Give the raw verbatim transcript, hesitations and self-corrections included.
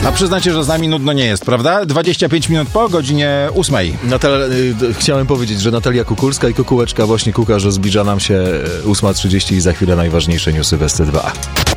A przyznacie, że z nami nudno nie jest, prawda? dwadzieścia pięć minut po godzinie ósmej. Natal- chciałem powiedzieć, że Natalia Kukulska i Kukułeczka właśnie kuka, że zbliża nam się ósma trzydzieści i za chwilę najważniejsze newsy w S T dwa.